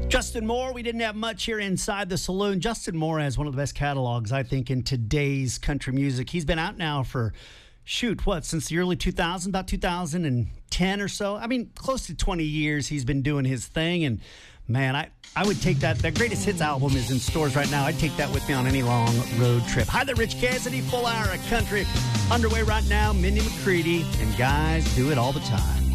Justin Moore, we didn't have much here inside the saloon. Justin Moore has one of the best catalogs, I think, in today's country music. He's been out now for, since the early 2000s, about 2010 or so. I mean, close to 20 years he's been doing his thing. And, man, I would take that. That Greatest Hits album is in stores right now. I'd take that with me on any long road trip. Hi there, Rich Cassidy. Full hour of country underway right now. Mindy McCready and Guys Do It All the Time.